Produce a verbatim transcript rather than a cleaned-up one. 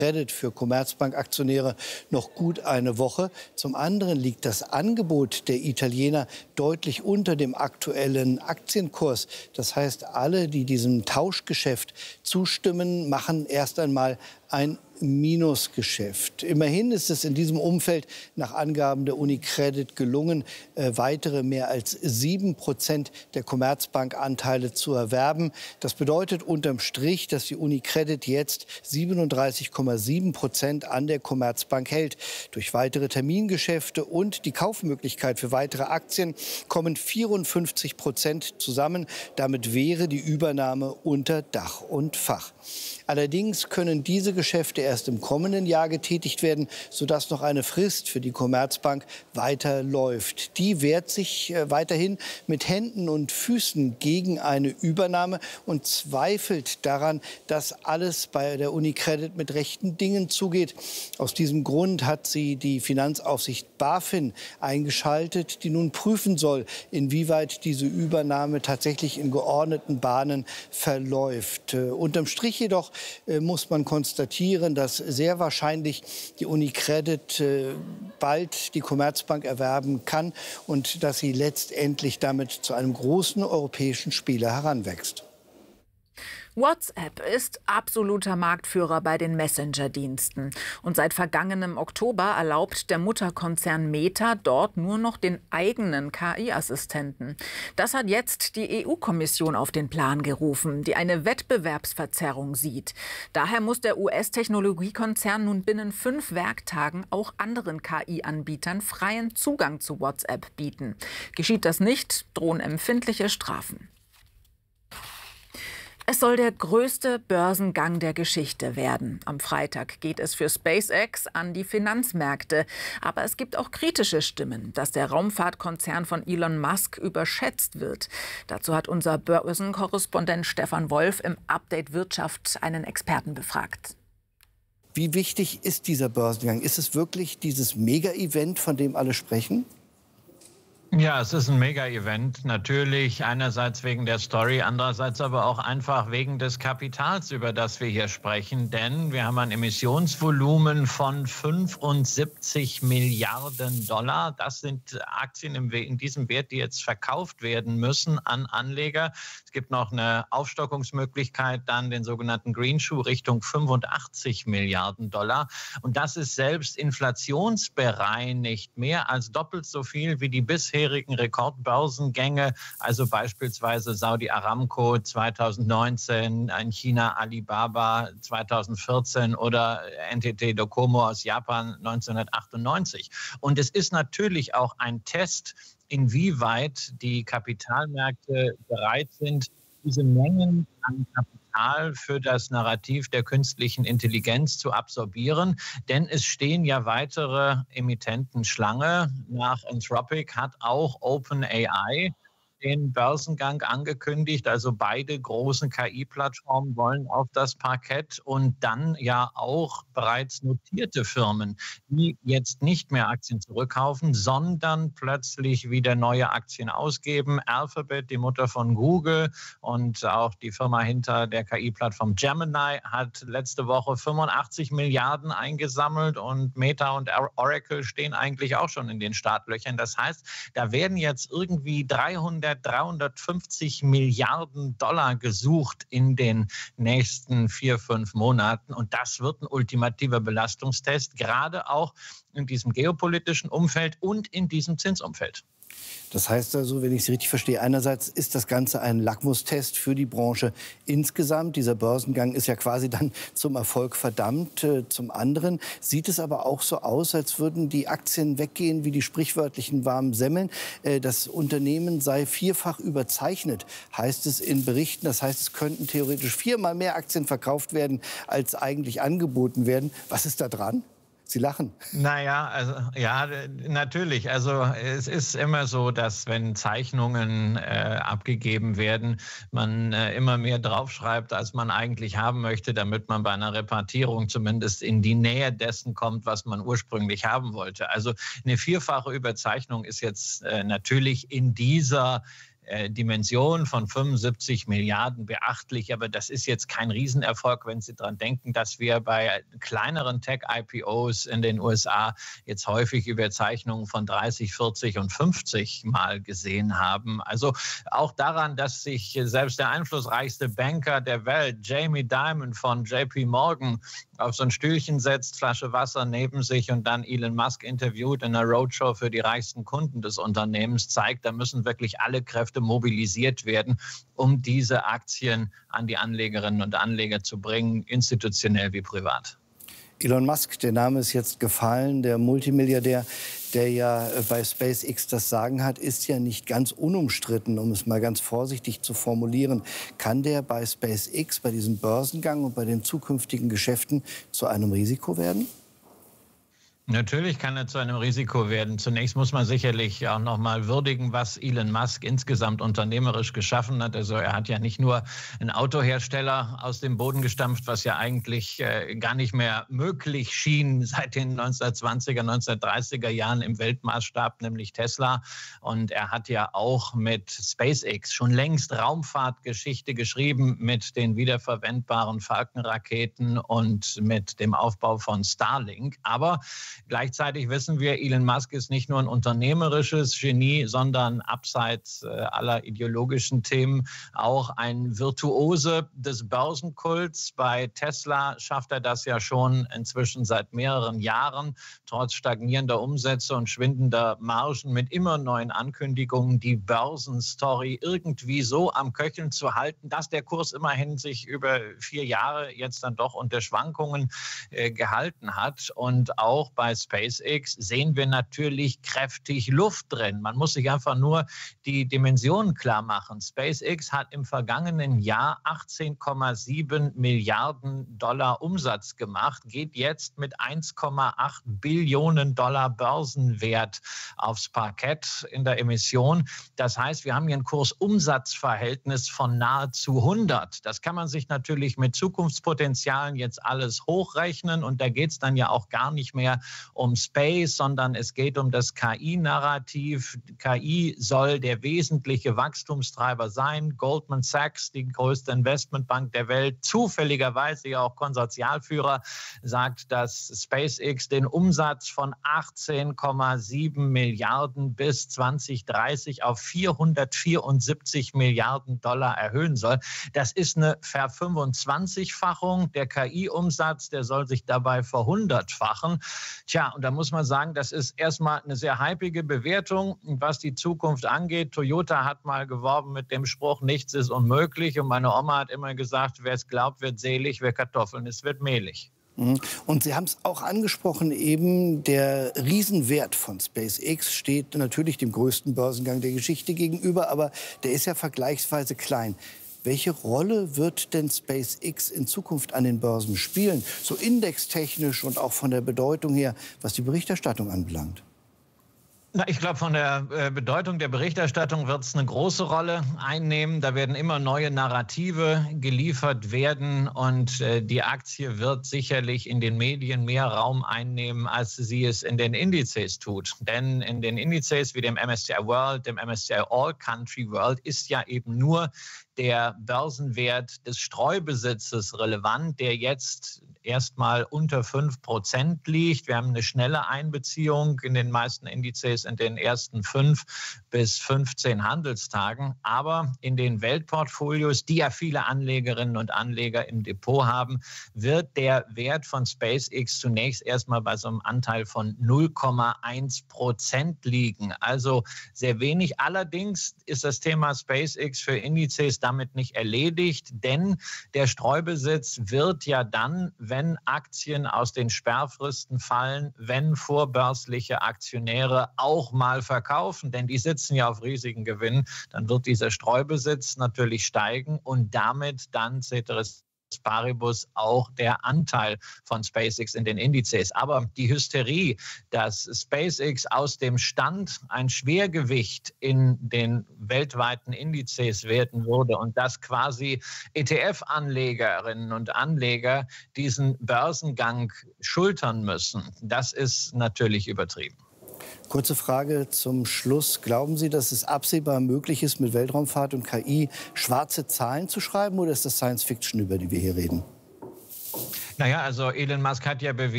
Credit für Commerzbank-Aktionäre noch gut eine Woche. Zum anderen liegt das Angebot der Italiener deutlich unter dem aktuellen Aktienkurs. Das heißt, alle, die diesem Tauschgeschäft zustimmen, machen erst einmal ein Minusgeschäft. Immerhin ist es in diesem Umfeld nach Angaben der UniCredit gelungen, äh, weitere mehr als sieben Prozent der Commerzbank-Anteile zu erwerben. Das bedeutet unterm Strich, dass die UniCredit jetzt siebenunddreißig Komma sieben Prozent an der Commerzbank hält. Durch weitere Termingeschäfte und die Kaufmöglichkeit für weitere Aktien kommen vierundfünfzig Prozent zusammen. Damit wäre die Übernahme unter Dach und Fach. Allerdings können diese Geschäfte erst im kommenden Jahr getätigt werden, sodass noch eine Frist für die Commerzbank weiterläuft. Die wehrt sich äh, weiterhin mit Händen und Füßen gegen eine Übernahme und zweifelt daran, dass alles bei der UniCredit mit rechten Dingen zugeht. Aus diesem Grund hat sie die Finanzaufsicht BaFin eingeschaltet, die nun prüfen soll, inwieweit diese Übernahme tatsächlich in geordneten Bahnen verläuft. Äh, unterm Strich jedoch äh, muss man konstatieren, dass sehr wahrscheinlich die UniCredit äh, bald die Commerzbank erwerben kann und dass sie letztendlich damit zu einem großen europäischen Spieler heranwächst. WhatsApp ist absoluter Marktführer bei den Messenger-Diensten. Und seit vergangenem Oktober erlaubt der Mutterkonzern Meta dort nur noch den eigenen K I-Assistenten. Das hat jetzt die E U-Kommission auf den Plan gerufen, die eine Wettbewerbsverzerrung sieht. Daher muss der U S-Technologiekonzern nun binnen fünf Werktagen auch anderen K I-Anbietern freien Zugang zu WhatsApp bieten. Geschieht das nicht, drohen empfindliche Strafen. Es soll der größte Börsengang der Geschichte werden. Am Freitag geht es für SpaceX an die Finanzmärkte. Aber es gibt auch kritische Stimmen, dass der Raumfahrtkonzern von Elon Musk überschätzt wird. Dazu hat unser Börsenkorrespondent Stefan Wolf im Update Wirtschaft einen Experten befragt. Wie wichtig ist dieser Börsengang? Ist es wirklich dieses Mega-Event, von dem alle sprechen? Ja, es ist ein Mega-Event. Natürlich einerseits wegen der Story, andererseits aber auch einfach wegen des Kapitals, über das wir hier sprechen. Denn wir haben ein Emissionsvolumen von fünfundsiebzig Milliarden Dollar. Das sind Aktien in diesem Wert, die jetzt verkauft werden müssen an Anleger. Es gibt noch eine Aufstockungsmöglichkeit, dann den sogenannten Green Shoe Richtung fünfundachtzig Milliarden Dollar. Und das ist selbst inflationsbereinigt mehr als doppelt so viel wie die bisher Rekordbörsengänge, also beispielsweise Saudi Aramco zweitausendneunzehn, ein China Alibaba zweitausendvierzehn oder N T T Docomo aus Japan neunzehnhundertachtundneunzig. Und es ist natürlich auch ein Test, inwieweit die Kapitalmärkte bereit sind, diese Mengen an Kapital für das Narrativ der künstlichen Intelligenz zu absorbieren. Denn es stehen ja weitere Emittenten Schlange. Nach Anthropic hat auch OpenAI den Börsengang angekündigt. Also beide großen K I-Plattformen wollen auf das Parkett und dann ja auch bereits notierte Firmen, die jetzt nicht mehr Aktien zurückkaufen, sondern plötzlich wieder neue Aktien ausgeben. Alphabet, die Mutter von Google und auch die Firma hinter der K I-Plattform Gemini, hat letzte Woche fünfundachtzig Milliarden eingesammelt und Meta und Oracle stehen eigentlich auch schon in den Startlöchern. Das heißt, da werden jetzt irgendwie dreihundert dreihundertfünfzig Milliarden Dollar gesucht in den nächsten vier, fünf Monaten. Und das wird ein ultimativer Belastungstest, gerade auch in diesem geopolitischen Umfeld und in diesem Zinsumfeld. Das heißt also, wenn ich Sie richtig verstehe, einerseits ist das Ganze ein Lackmustest für die Branche insgesamt. Dieser Börsengang ist ja quasi dann zum Erfolg verdammt. Zum anderen sieht es aber auch so aus, als würden die Aktien weggehen wie die sprichwörtlichen warmen Semmeln. Das Unternehmen sei vierfach überzeichnet, heißt es in Berichten. Das heißt, es könnten theoretisch viermal mehr Aktien verkauft werden, als eigentlich angeboten werden. Was ist da dran? Sie lachen. Naja, also ja, natürlich. Also es ist immer so, dass wenn Zeichnungen äh, abgegeben werden, man äh, immer mehr draufschreibt, als man eigentlich haben möchte, damit man bei einer Repartierung zumindest in die Nähe dessen kommt, was man ursprünglich haben wollte. Also eine vierfache Überzeichnung ist jetzt äh, natürlich in dieser äh, Dimension von fünfundsiebzig Milliarden beachtlich, aber das ist jetzt kein Riesenerfolg, wenn Sie daran denken, dass wir bei kleineren Tech-I P Os in den U S A jetzt häufig Überzeichnungen von dreißig, vierzig und fünfzig Mal gesehen haben. Also auch daran, dass sich selbst der einflussreichste Banker der Welt, Jamie Dimon von J P Morgan, auf so ein Stühlchen setzt, Flasche Wasser neben sich und dann Elon Musk interviewt in einer Roadshow für die reichsten Kunden des Unternehmens, zeigt, da müssen wirklich alle Kräfte mobilisiert werden, um diese Aktien an die Anlegerinnen und Anleger zu bringen, institutionell wie privat. Elon Musk, der Name ist jetzt gefallen, der Multimilliardär, der ja bei SpaceX das Sagen hat, ist ja nicht ganz unumstritten, um es mal ganz vorsichtig zu formulieren. Kann der bei SpaceX, bei diesem Börsengang und bei den zukünftigen Geschäften zu einem Risiko werden? Natürlich kann er zu einem Risiko werden. Zunächst muss man sicherlich auch noch mal würdigen, was Elon Musk insgesamt unternehmerisch geschaffen hat. Also er hat ja nicht nur einen Autohersteller aus dem Boden gestampft, was ja eigentlich äh, gar nicht mehr möglich schien seit den neunzehnhundertzwanziger, neunzehnhundertdreißiger Jahren im Weltmaßstab, nämlich Tesla. Und er hat ja auch mit SpaceX schon längst Raumfahrtgeschichte geschrieben, mit den wiederverwendbaren Falcon-Raketen und mit dem Aufbau von Starlink. Aber gleichzeitig wissen wir, Elon Musk ist nicht nur ein unternehmerisches Genie, sondern abseits äh, aller ideologischen Themen auch ein Virtuose des Börsenkults. Bei Tesla schafft er das ja schon inzwischen seit mehreren Jahren, trotz stagnierender Umsätze und schwindender Margen mit immer neuen Ankündigungen, die Börsenstory irgendwie so am Köcheln zu halten, dass der Kurs immerhin sich über vier Jahre jetzt dann doch unter Schwankungen äh, gehalten hat. Und auch bei SpaceX sehen wir natürlich kräftig Luft drin. Man muss sich einfach nur die Dimensionen klar machen. SpaceX hat im vergangenen Jahr achtzehn Komma sieben Milliarden Dollar Umsatz gemacht, geht jetzt mit eins Komma acht Billionen Dollar Börsenwert aufs Parkett in der Emission. Das heißt, wir haben hier ein Kursumsatzverhältnis von nahezu hundert. Das kann man sich natürlich mit Zukunftspotenzialen jetzt alles hochrechnen und da geht es dann ja auch gar nicht mehr um Space, sondern es geht um das K I-Narrativ. K I soll der wesentliche Wachstumstreiber sein. Goldman Sachs, die größte Investmentbank der Welt, zufälligerweise ja auch Konsortialführer, sagt, dass SpaceX den Umsatz von achtzehn Komma sieben Milliarden bis zwanzig dreißig auf vierhundertvierundsiebzig Milliarden Dollar erhöhen soll. Das ist eine Verfünfundzwanzigfachung. Der K I-Umsatz, der soll sich dabei verhundertfachen. Tja, und da muss man sagen, das ist erstmal eine sehr hypige Bewertung, was die Zukunft angeht. Toyota hat mal geworben mit dem Spruch, nichts ist unmöglich. Und meine Oma hat immer gesagt, wer es glaubt, wird selig, wer Kartoffeln isst, wird mehlig. Und Sie haben es auch angesprochen, eben der Riesenwert von SpaceX steht natürlich dem größten Börsengang der Geschichte gegenüber, aber der ist ja vergleichsweise klein. Welche Rolle wird denn SpaceX in Zukunft an den Börsen spielen, so indextechnisch und auch von der Bedeutung her, was die Berichterstattung anbelangt? Na, ich glaube, von der äh, Bedeutung der Berichterstattung wird es eine große Rolle einnehmen. Da werden immer neue Narrative geliefert werden und äh, die Aktie wird sicherlich in den Medien mehr Raum einnehmen, als sie es in den Indizes tut. Denn in den Indizes wie dem M S C I World, dem M S C I All Country World ist ja eben nur der Börsenwert des Streubesitzes relevant, der jetzt erstmal unter fünf Prozent liegt. Wir haben eine schnelle Einbeziehung in den meisten Indizes in den ersten fünf bis fünfzehn Handelstagen. Aber in den Weltportfolios, die ja viele Anlegerinnen und Anleger im Depot haben, wird der Wert von SpaceX zunächst erstmal bei so einem Anteil von null Komma eins Prozent liegen. Also sehr wenig. Allerdings ist das Thema SpaceX für Indizes damit nicht erledigt, denn der Streubesitz wird ja dann, wenn Aktien aus den Sperrfristen fallen, wenn vorbörsliche Aktionäre auch mal verkaufen, denn die sitzen ja auf riesigen Gewinnen, dann wird dieser Streubesitz natürlich steigen und damit dann ceteris paribus auch der Anteil von SpaceX in den Indizes. Aber die Hysterie, dass SpaceX aus dem Stand ein Schwergewicht in den weltweiten Indizes werden würde und dass quasi E T F-Anlegerinnen und Anleger diesen Börsengang schultern müssen, das ist natürlich übertrieben. Kurze Frage zum Schluss. Glauben Sie, dass es absehbar möglich ist, mit Weltraumfahrt und K I schwarze Zahlen zu schreiben? Oder ist das Science Fiction, über die wir hier reden? Naja, also Elon Musk hat ja bewiesen,